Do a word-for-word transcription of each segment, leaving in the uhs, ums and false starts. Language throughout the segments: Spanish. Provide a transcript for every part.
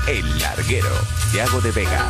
El Larguero, Thiago de Vega.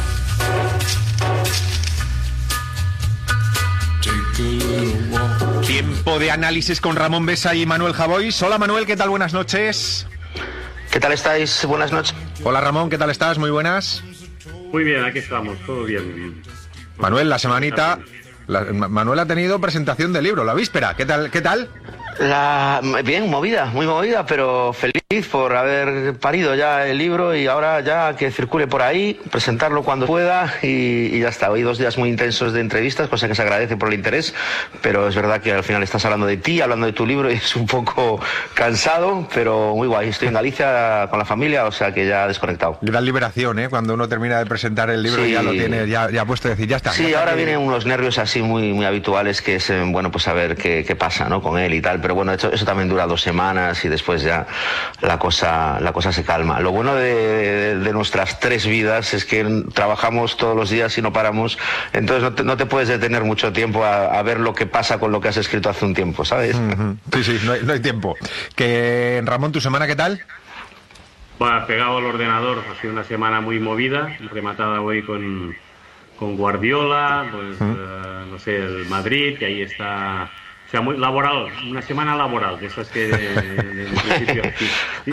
Tiempo de análisis con Ramón Besa y Manuel Javois. Hola Manuel, ¿qué tal? Buenas noches. ¿Qué tal estáis? Buenas noches. Hola Ramón, ¿qué tal estás? Muy buenas. Muy bien, aquí estamos, todo bien. Manuel, la semanita... La, Manuel ha tenido presentación de libro, la víspera. ¿Qué tal? ¿Qué tal? La, bien, movida, muy movida, pero feliz por haber parido ya el libro y ahora ya que circule por ahí, presentarlo cuando pueda y, y ya está. Hoy dos días muy intensos de entrevistas, cosa que se agradece por el interés, pero es verdad que al final estás hablando de ti, hablando de tu libro y es un poco cansado, pero muy guay. Estoy en Galicia con la familia, o sea que ya desconectado. Gran liberación, ¿eh? Cuando uno termina de presentar el libro, sí. ya lo tiene, ya, ya puesto a decir, ya está. Sí, ya está ahora aquí. Vienen unos nervios así muy, muy habituales que es, bueno, pues a ver qué, qué pasa, ¿no? Con él y tal. Pero bueno, eso, eso también dura dos semanas y después ya la cosa, la cosa se calma. Lo bueno de, de, de nuestras tres vidas es que trabajamos todos los días y no paramos, entonces no te, no te puedes detener mucho tiempo a, a ver lo que pasa con lo que has escrito hace un tiempo, ¿sabes? Uh-huh. Sí, sí, no hay, no hay tiempo. Que Ramón, ¿tu semana qué tal? Bueno, pegado al ordenador, ha sido una semana muy movida, rematada hoy con, con Guardiola, pues uh-huh. uh, no sé, el Madrid, que ahí está... O sea, muy laboral, una semana laboral, de esas que de, de, de principio aquí.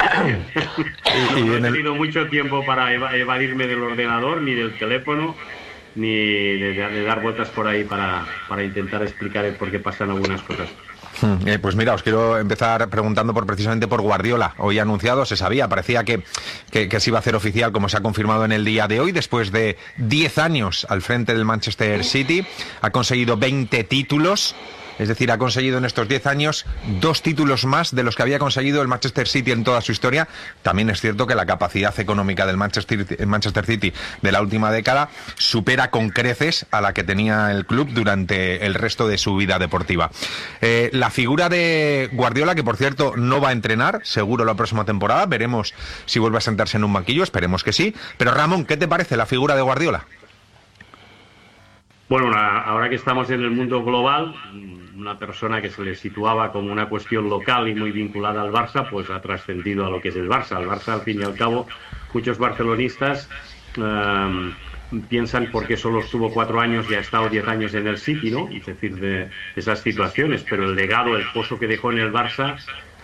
No, no he tenido mucho tiempo para eva- evadirme del ordenador, ni del teléfono, ni de, de, de dar vueltas por ahí para, para intentar explicar el por qué pasan algunas cosas. Hmm, eh, pues mira, os quiero empezar preguntando por precisamente por Guardiola. Hoy anunciado, se sabía, parecía que, que, que se iba a hacer oficial, como se ha confirmado en el día de hoy, después de diez años al frente del Manchester City. Ha conseguido veinte títulos. Es decir, ha conseguido en estos diez años dos títulos más de los que había conseguido el Manchester City en toda su historia. También es cierto que la capacidad económica del Manchester, Manchester City de la última década supera con creces a la que tenía el club durante el resto de su vida deportiva. Eh, la figura de Guardiola, que por cierto no va a entrenar, seguro la próxima temporada, veremos si vuelve a sentarse en un banquillo, esperemos que sí. Pero Ramón, ¿qué te parece la figura de Guardiola? Bueno, una, ahora que estamos en el mundo global, una persona que se le situaba como una cuestión local y muy vinculada al Barça, pues ha trascendido a lo que es el Barça. El Barça, al fin y al cabo, muchos barcelonistas eh, piensan porque solo estuvo cuatro años y ha estado diez años en el City, ¿no? Es decir, de esas situaciones, pero el legado, el pozo que dejó en el Barça,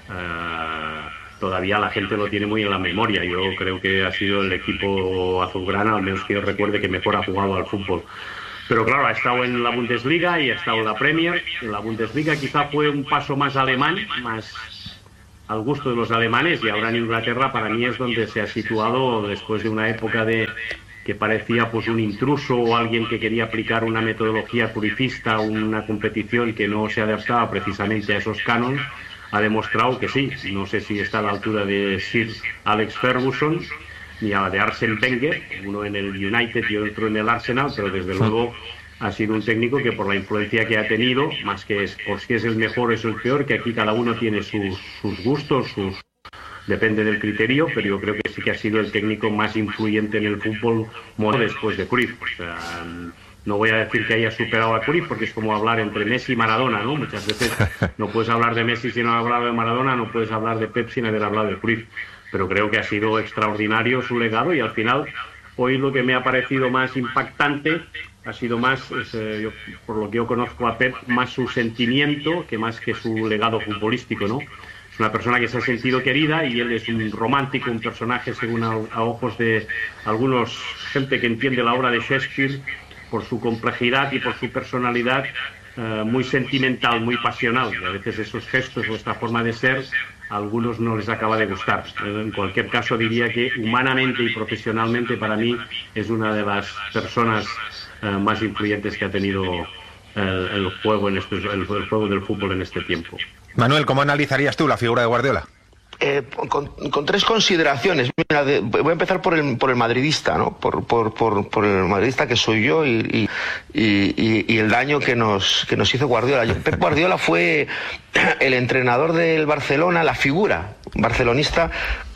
eh, todavía la gente lo tiene muy en la memoria. Yo creo que ha sido el equipo azulgrana, al menos que yo recuerde, que mejor ha jugado al fútbol. Pero claro, ha estado en la Bundesliga y ha estado en la Premier. En la Bundesliga quizá fue un paso más alemán, más al gusto de los alemanes, y ahora en Inglaterra para mí es donde se ha situado después de una época de que parecía pues un intruso o alguien que quería aplicar una metodología purifista, una competición que no se adaptaba precisamente a esos cánones. Ha demostrado que sí, no sé si está a la altura de Sir Alex Ferguson ni a la de Arsene Wenger, uno en el United y otro en el Arsenal, pero desde luego ha sido un técnico que por la influencia que ha tenido, más que es por si es el mejor o es el peor, que aquí cada uno tiene sus, sus gustos, sus depende del criterio, pero yo creo que sí que ha sido el técnico más influyente en el fútbol moderno después de Cruyff. O sea, no voy a decir que haya superado a Cruyff, porque es como hablar entre Messi y Maradona, ¿no? Muchas veces no puedes hablar de Messi sin haber hablado de Maradona, no puedes hablar de Pep sin haber hablado de Cruyff. Pero creo que ha sido extraordinario su legado y al final hoy lo que me ha parecido más impactante ha sido más, es, eh, yo, por lo que yo conozco a Pep, más su sentimiento que más que su legado futbolístico, ¿no? Es una persona que se ha sentido querida y él es un romántico, un personaje según a, a ojos de algunos, gente que entiende la obra de Shakespeare, por su complejidad y por su personalidad eh, muy sentimental, muy pasional. Y a veces esos gestos o esta forma de ser a algunos no les acaba de gustar. En cualquier caso diría que humanamente y profesionalmente para mí es una de las personas eh, más influyentes que ha tenido el, el juego en este, el, el juego del fútbol en este tiempo. Manuel, ¿cómo analizarías tú la figura de Guardiola? Eh, con, con tres consideraciones. Mira, de, voy a empezar por el por el madridista, ¿no? Por por por, por el madridista que soy yo y, y, y, y el daño que nos que nos hizo Guardiola. Pep Guardiola fue el entrenador del Barcelona, la figura barcelonista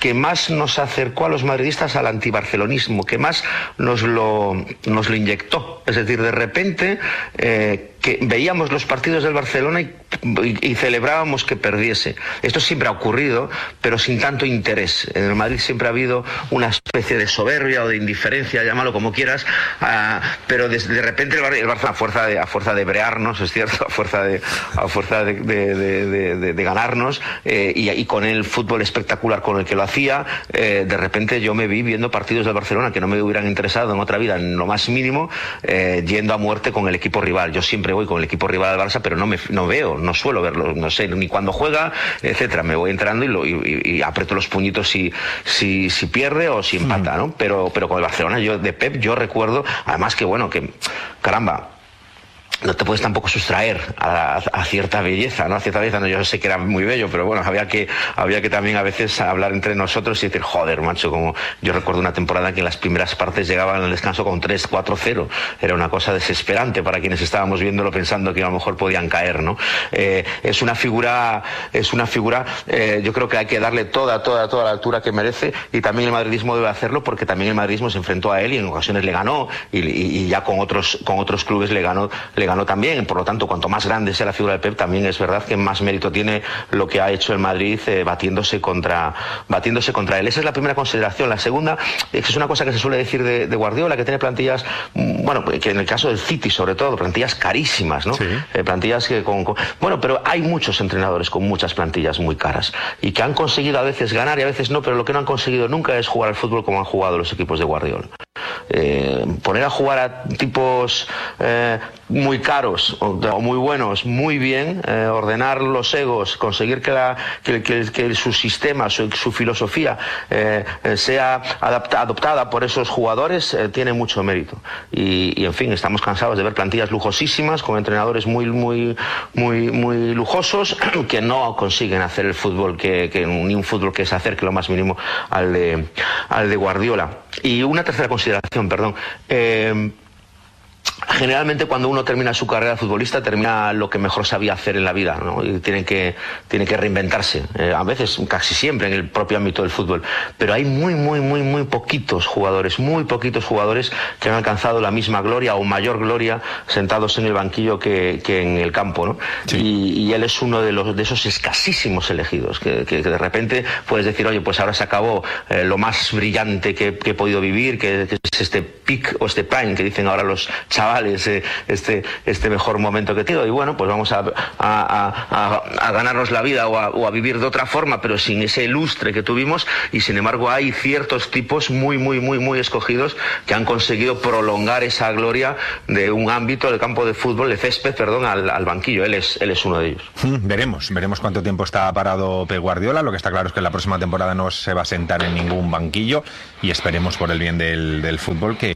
que más nos acercó a los madridistas al antibarcelonismo, que más nos lo, nos lo inyectó. Es decir, de repente eh, que veíamos los partidos del Barcelona y, y, y celebrábamos que perdiese. Esto siempre ha ocurrido, pero sin tanto interés. En el Madrid siempre ha habido una especie de soberbia o de indiferencia, llámalo como quieras, uh, pero de, de repente el, el Barcelona, a fuerza de, a fuerza de brearnos, es cierto, a fuerza de, a fuerza de, de, de, de, de ganarnos, eh, y, y con el fútbol espectacular con el que lo hacía, eh, de repente yo me vi viendo partidos del Barcelona que no me hubieran interesado en otra vida en lo más mínimo, eh, yendo a muerte con el equipo rival. Yo siempre voy con el equipo rival al Barça, pero no me no veo, no suelo verlo, no sé ni cuando juega, etcétera. Me voy entrando y, lo, y, y aprieto los puñitos si, si, si pierde o si empata, ¿no? Pero, pero con el Barcelona, yo de Pep, yo recuerdo, además que bueno, que caramba, no te puedes tampoco sustraer a, a cierta belleza, ¿no? A cierta belleza, no, yo sé que era muy bello, pero bueno, había que, había que también a veces hablar entre nosotros y decir, joder, macho, como yo recuerdo una temporada que en las primeras partes llegaban al descanso con tres cuatro cero. Era una cosa desesperante para quienes estábamos viéndolo pensando que a lo mejor podían caer, ¿no? Eh, es una figura, es una figura, eh, yo creo que hay que darle toda, toda, toda la altura que merece, y también el madridismo debe hacerlo, porque también el madridismo se enfrentó a él y en ocasiones le ganó, y, y, y ya con otros, con otros clubes le ganó, le ganó ganó también. Por lo tanto, cuanto más grande sea la figura de Pep, también es verdad que más mérito tiene lo que ha hecho el Madrid eh, batiéndose contra batiéndose contra él. Esa es la primera consideración. La segunda es que es una cosa que se suele decir de, de Guardiola, que tiene plantillas, bueno, que en el caso del City sobre todo, plantillas carísimas, ¿no? Sí. Eh, plantillas que con, con... Bueno, pero hay muchos entrenadores con muchas plantillas muy caras y que han conseguido a veces ganar y a veces no, pero lo que no han conseguido nunca es jugar al fútbol como han jugado los equipos de Guardiola. Eh, poner a jugar a tipos eh, muy caros o, o muy buenos muy bien, eh, ordenar los egos, conseguir que, la, que, que, que su sistema, su, su filosofía eh, sea adapta, adoptada por esos jugadores, eh, tiene mucho mérito. Y, y en fin, estamos cansados de ver plantillas lujosísimas con entrenadores muy muy muy muy lujosos que no consiguen hacer el fútbol que, que ni un fútbol que se acerque lo más mínimo al de al de Guardiola. Y una tercera consideración, perdón. Eh, Generalmente cuando uno termina su carrera de futbolista termina lo que mejor sabía hacer en la vida, ¿no? Y tiene que, tiene que reinventarse, eh, a veces casi siempre en el propio ámbito del fútbol, pero hay muy muy muy muy poquitos jugadores, muy poquitos jugadores que han alcanzado la misma gloria o mayor gloria sentados en el banquillo que, que en el campo, ¿no? Sí. Y, y él es uno de los de esos escasísimos elegidos que, que, que de repente puedes decir, oye, pues ahora se acabó eh, lo más brillante que, que he podido vivir, que, que es este peak o este prime que dicen ahora los chavales, este, este mejor momento que tengo, y bueno, pues vamos a, a, a, a ganarnos la vida o a, o a vivir de otra forma, pero sin ese lustre que tuvimos. Y sin embargo hay ciertos tipos muy muy muy muy escogidos que han conseguido prolongar esa gloria de un ámbito del campo de fútbol, de césped, perdón, al, al banquillo. Él es, él es uno de ellos. Mm, veremos, veremos cuánto tiempo está parado Pep Guardiola. Lo que está claro es que la próxima temporada no se va a sentar en ningún banquillo, y esperemos por el bien del, del fútbol que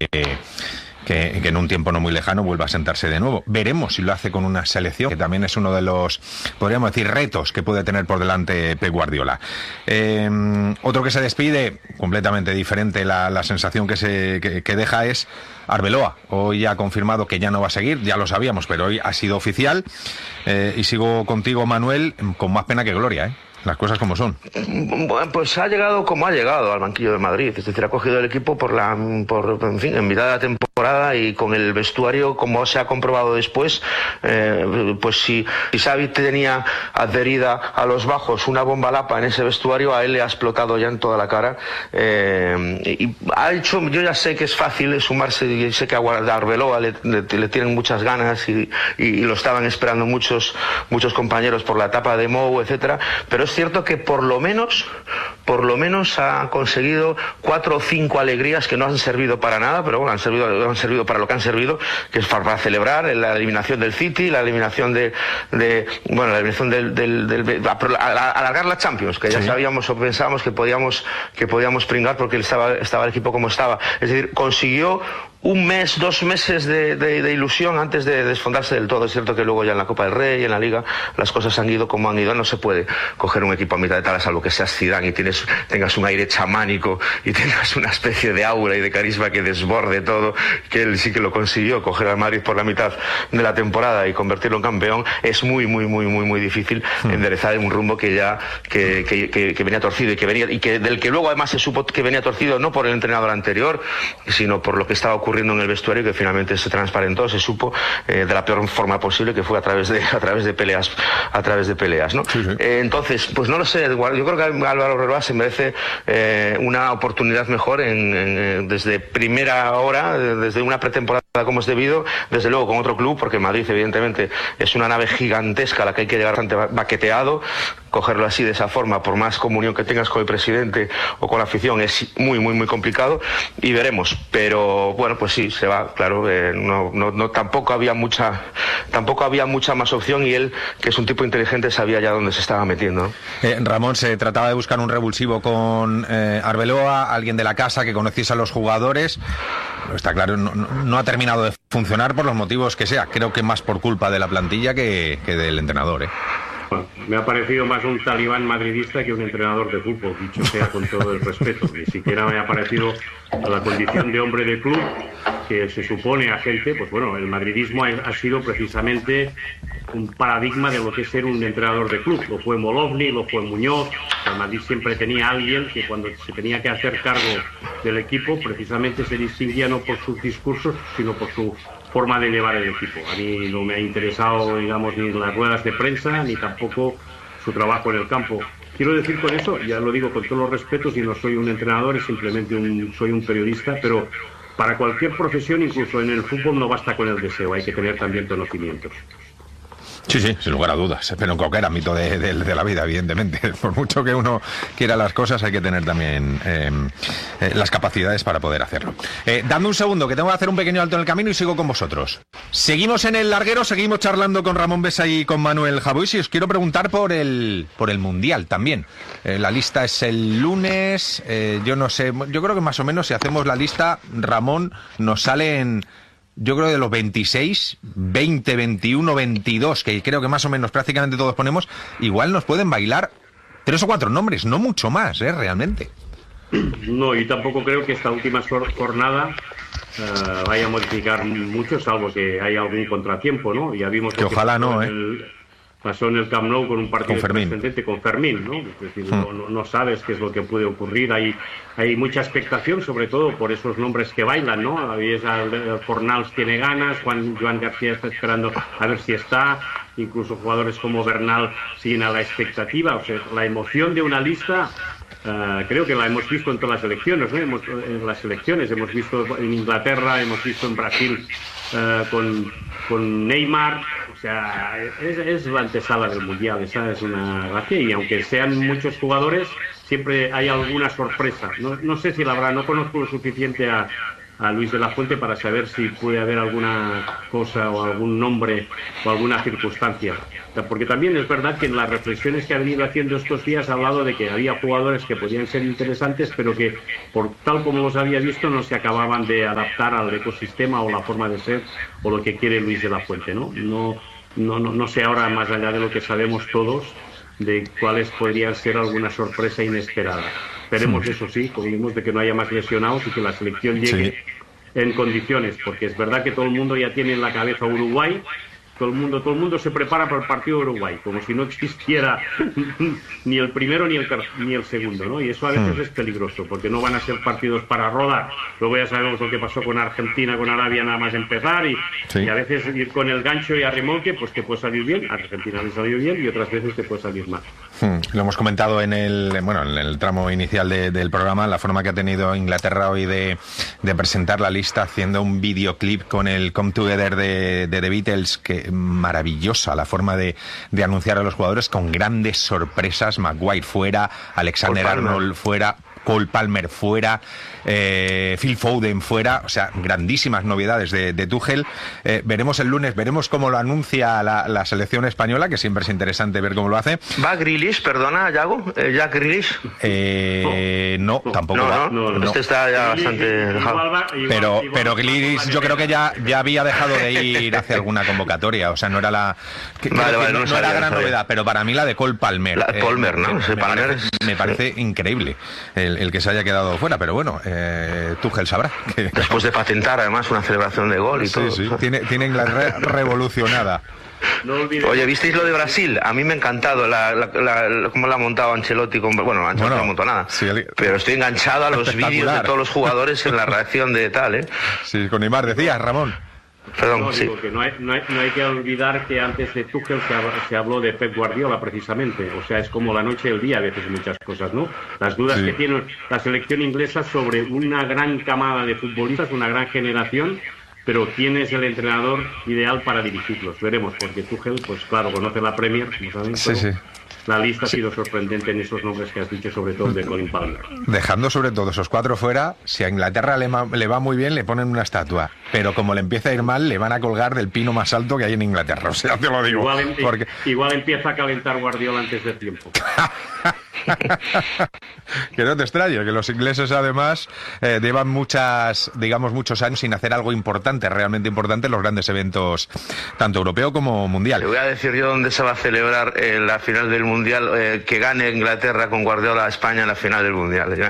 Que, que en un tiempo no muy lejano vuelva a sentarse de nuevo. Veremos si lo hace con una selección, que también es uno de los, podríamos decir, retos que puede tener por delante Pep Guardiola. Eh, otro que se despide, completamente diferente, la, la sensación que, se, que, que deja es Arbeloa. Hoy ha confirmado que ya no va a seguir, ya lo sabíamos, pero hoy ha sido oficial. Eh, y sigo contigo, Manuel, con más pena que gloria, ¿eh? Las cosas como son. Bueno, pues ha llegado como ha llegado al banquillo de Madrid, es decir, ha cogido el equipo por la, por, en fin, en mitad de la temporada, y con el vestuario, como se ha comprobado después, eh, pues si, si Xavi tenía adherida a los bajos una bomba lapa en ese vestuario, a él le ha explotado ya en toda la cara, eh, y ha hecho, yo ya sé que es fácil sumarse, y sé que a Arbeloa le, le, le tienen muchas ganas y, y, y lo estaban esperando muchos, muchos compañeros por la etapa de Mou, etcétera, pero es cierto que por lo menos, por lo menos ha conseguido cuatro o cinco alegrías que no han servido para nada, pero bueno, han servido, han servido para lo que han servido, que es para celebrar la eliminación del City, la eliminación de, de bueno, la eliminación del, del, del alargar la Champions, que ya sí. sabíamos o pensábamos que podíamos, que podíamos pringar porque estaba, estaba el equipo como estaba. Es decir, consiguió un mes, dos meses de, de, de ilusión antes de desfondarse del todo. Es cierto que luego ya en la Copa del Rey y en la Liga las cosas han ido como han ido. No se puede coger un equipo a mitad de tabla, salvo que seas Zidane y tienes, tengas un aire chamánico y tengas una especie de aura y de carisma que desborde todo, que él sí que lo consiguió, coger al Madrid por la mitad de la temporada y convertirlo en campeón. Es muy, muy, muy, muy, muy difícil hmm. enderezar en un rumbo que ya que, que, que, que venía torcido y que venía y que del que luego además se supo que venía torcido no por el entrenador anterior, sino por lo que estaba ocurriendo en el vestuario, que finalmente se transparentó, se supo eh, de la peor forma posible, que fue a través de a través de peleas, a través de peleas, ¿no? Sí, sí. Eh, entonces, pues no lo sé, yo creo que Álvaro Arbeloa se merece eh, una oportunidad mejor en, en, desde primera hora, desde una pretemporada como es debido, desde luego con otro club, porque Madrid evidentemente es una nave gigantesca a la que hay que llegar bastante baqueteado. Cogerlo así de esa forma, por más comunión que tengas con el presidente o con la afición, es muy, muy, muy complicado y veremos. Pero bueno, pues sí, se va, claro, eh, no, no, no, tampoco había mucha, tampoco había mucha más opción y él, que es un tipo inteligente, sabía ya dónde se estaba metiendo, ¿no? Eh, Ramón, se trataba de buscar un revulsivo con eh, Arbeloa, alguien de la casa que conociese a los jugadores. Está claro, no, no ha terminado de funcionar por los motivos que sea. Creo que más por culpa de la plantilla que, que del entrenador, ¿eh? Bueno, me ha parecido más un talibán madridista que un entrenador de fútbol, dicho sea con todo el respeto. Ni siquiera me ha parecido la condición de hombre de club que se supone a gente. Pues bueno, el madridismo ha, ha sido precisamente un paradigma de lo que es ser un entrenador de club. Lo fue Molovny, lo fue Muñoz. El Madrid siempre tenía a alguien que cuando se tenía que hacer cargo del equipo precisamente se distinguía no por sus discursos, sino por su forma de llevar el equipo. A mí no me ha interesado, digamos, ni las ruedas de prensa, ni tampoco su trabajo en el campo. Quiero decir con eso, ya lo digo con todos los respetos, y no soy un entrenador, simplemente un, soy un periodista, pero para cualquier profesión, incluso en el fútbol, no basta con el deseo, hay que tener también conocimientos. Sí, sí, sin lugar a dudas, pero en cualquier ámbito de, de, de la vida, evidentemente. Por mucho que uno quiera las cosas, hay que tener también eh, eh, las capacidades para poder hacerlo. Eh, dame un segundo, que tengo que hacer un pequeño alto en el camino y sigo con vosotros. Seguimos en el larguero, seguimos charlando con Ramón Besa y con Manuel Jabouis, y os quiero preguntar por el por el Mundial también. Eh, la lista es el lunes, eh, yo no sé, yo creo que más o menos si hacemos la lista, Ramón, nos salen... Yo creo de los veintiséis, veinte, veintiuno, veintidós, que creo que más o menos prácticamente todos ponemos, igual nos pueden bailar tres o cuatro nombres, no mucho más, ¿eh? Realmente. No, y tampoco creo que esta última jornada uh, vaya a modificar mucho, salvo que haya algún contratiempo, ¿no? Ya vimos que ojalá no, ¿eh? El... pasó en el Camp Nou con un partido trascendente con Fermín, ¿no? Es decir, hmm. no, no sabes qué es lo que puede ocurrir. Hay, hay mucha expectación, sobre todo por esos nombres que bailan, ¿no? Fornals tiene ganas, Juan Joan García está esperando a ver si está, incluso jugadores como Bernal siguen a la expectativa. O sea, la emoción de una lista, uh, creo que la hemos visto en todas las elecciones, ¿no? Hemos, en las elecciones hemos visto en Inglaterra, hemos visto en Brasil uh, con, con Neymar. O sea, es, es la antesala del Mundial, esa es una gracia, y aunque sean muchos jugadores, siempre hay alguna sorpresa. No, no sé si la habrá, no conozco lo suficiente a, a Luis de la Fuente para saber si puede haber alguna cosa o algún nombre o alguna circunstancia. Porque también es verdad que en las reflexiones que ha venido haciendo estos días ha hablado de que había jugadores que podían ser interesantes, pero que por tal como los había visto no se acababan de adaptar al ecosistema o la forma de ser o lo que quiere Luis de la Fuente, ¿no? No, no, no, no sé ahora, más allá de lo que sabemos todos, de cuáles podrían ser alguna sorpresa inesperada. Esperemos, sí. Eso sí, conseguimos de que no haya más lesionados y que la selección llegue sí. en condiciones, porque es verdad que todo el mundo ya tiene en la cabeza Uruguay. Todo el mundo, todo el mundo se prepara para el partido de Uruguay, como si no existiera ni el primero ni el ni el segundo, ¿no? Y eso a veces es peligroso, porque no van a ser partidos para rodar. Luego ya sabemos lo que pasó con Argentina, con Arabia, nada más empezar, y, sí. y a veces ir con el gancho y a remolque, pues te puede salir bien. A Argentina le salió bien y otras veces te puede salir mal. Hmm. Lo hemos comentado en el bueno en el tramo inicial de, del programa, la forma que ha tenido Inglaterra hoy de, de presentar la lista haciendo un videoclip con el Come Together de, de The Beatles, que maravillosa la forma de, de anunciar a los jugadores, con grandes sorpresas. Maguire fuera, Alexander Arnold fuera, Cole Palmer fuera, eh, Phil Foden fuera, o sea, grandísimas novedades de, de Tuchel. Eh, veremos el lunes, veremos cómo lo anuncia la, la selección española, que siempre es interesante ver cómo lo hace. ¿Va Grealish, perdona, Yago? ¿Eh, ¿Jack Grealish? Eh, no, no, tampoco no, va. No, no. Este está ya bastante dejado. Pero, pero Grealish yo creo que ya, ya había dejado de ir hacia alguna convocatoria, o sea, no era la que, vale, vale, no, no, no sabía, era gran no novedad, pero para mí la de Cole Palmer. La de Palmer, eh, ¿no? Me, Ese me, Palmer parece, es... me parece increíble el, el que se haya quedado fuera, pero bueno, eh, Tuchel sabrá. Que... Después de patentar además una celebración de gol y sí, todo. Sí, tiene, tiene Inglaterra revolucionada. No Oye, ¿visteis lo de Brasil? A mí me ha encantado la, la, la, la, cómo la ha montado Ancelotti. Con, bueno, Ancelotti bueno, no montó nada. Sí, el... Pero estoy enganchado a los vídeos de todos los jugadores en la reacción de tal, ¿eh? Sí, con Neymar decías, Ramón. Perdón, no, digo sí. que no hay, no, hay, no hay que olvidar que antes de Tuchel se, se habló de Pep Guardiola precisamente, o sea, es como la noche y el día a veces muchas cosas, ¿no? Las dudas sí. que tiene la selección inglesa sobre una gran camada de futbolistas, una gran generación, pero ¿quién es el entrenador ideal para dirigirlos? Veremos, porque Tuchel, pues claro, conoce la Premier, como saben, sí, sí. La lista ha sido sorprendente en esos nombres que has dicho, sobre todo de Colin Palmer. Dejando sobre todo esos cuatro fuera, si a Inglaterra le, le va muy bien, le ponen una estatua. Pero como le empieza a ir mal, le van a colgar del pino más alto que hay en Inglaterra. O sea, te lo digo. Igual, em, porque... igual empieza a calentar Guardiola antes de tiempo. Que no te extrañe, que los ingleses además eh, llevan muchas, digamos, muchos años sin hacer algo importante, realmente importante en los grandes eventos, tanto europeo como mundial. Te voy a decir yo dónde se va a celebrar eh, la final del mundial, eh, que gane Inglaterra con Guardiola a España en la final del mundial.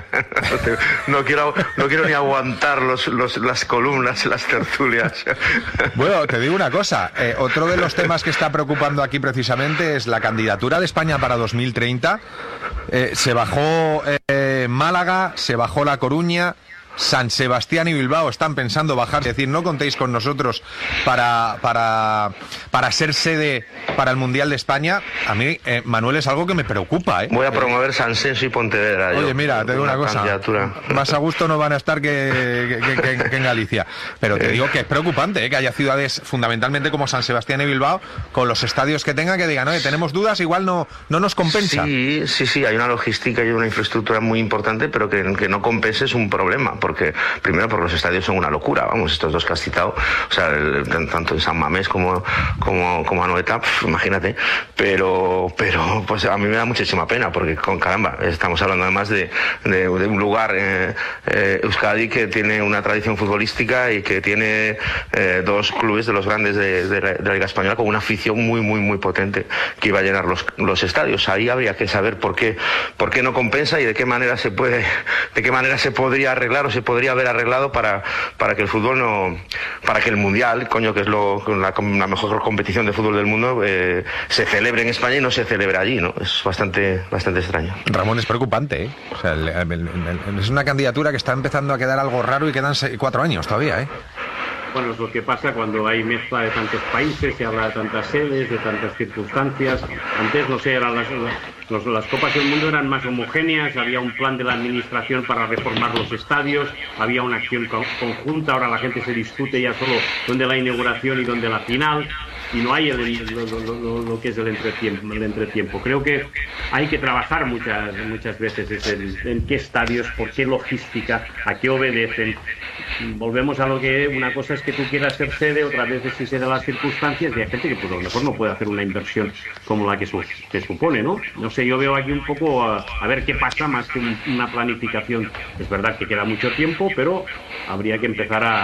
no quiero, no quiero ni aguantar los, los, las columnas, las tertulias. Bueno, te digo una cosa, eh, otro de los temas que está preocupando aquí precisamente es la candidatura de España para dos mil treinta. Eh, se bajó eh, Málaga, se bajó La Coruña, San Sebastián y Bilbao están pensando bajar, es decir, no contéis con nosotros para, para, para ser sede para el Mundial de España. A mí, eh, Manuel, es algo que me preocupa, ¿eh? Voy a promover San Senso y Pontevedra. Oye, yo, mira, te digo una, una cosa, más a gusto no van a estar que, que, que, que en Galicia, pero te digo que es preocupante, ¿eh? Que haya ciudades fundamentalmente como San Sebastián y Bilbao, con los estadios que tengan, que digan, oye, tenemos dudas, igual no, no nos compensa. Sí, sí, sí, hay una logística y una infraestructura muy importante, pero que, que no compense es un problema, porque primero porque los estadios son una locura, vamos, estos dos que has citado, o sea, el, el, tanto en San Mamés como como como Anoeta, pf, imagínate, pero pero pues a mí me da muchísima pena, porque con caramba, estamos hablando además de, de, de un lugar, eh, eh, Euskadi, que tiene una tradición futbolística y que tiene eh, dos clubes de los grandes de, de, la, de la Liga Española con una afición muy muy muy potente que iba a llenar los, los estadios. Ahí habría que saber por qué por qué no compensa y de qué manera se puede, de qué manera se podría arreglar o se podría haber arreglado para, para que el fútbol no, para que el mundial, coño, que es lo, la, la mejor competición de fútbol del mundo, eh, se celebre en España y no se celebre allí, ¿no? Es bastante, bastante extraño. Ramón, es preocupante, ¿eh? O sea, el, el, el, es una candidatura que está empezando a quedar algo raro y quedan seis, cuatro años todavía, ¿eh? Bueno, es lo que pasa cuando hay mezcla de tantos países, se habla de tantas sedes, de tantas circunstancias. Antes, no sé, eran las, las, las Copas del Mundo eran más homogéneas, había un plan de la administración para reformar los estadios, había una acción conjunta, ahora la gente se discute ya solo dónde la inauguración y dónde la final, y no hay el, lo, lo, lo, lo que es el entretiempo, el entretiempo. Creo que hay que trabajar muchas, muchas veces en, en qué estadios, por qué logística, a qué obedecen. Volvemos a lo que una cosa es que tú quieras ser sede, otra vez es si se dan las circunstancias, y hay gente que pues a lo mejor no puede hacer una inversión como la que, su, que supone, ¿no? No sé, yo veo aquí un poco a, a ver qué pasa más que un, una planificación. Es verdad que queda mucho tiempo, pero habría que empezar a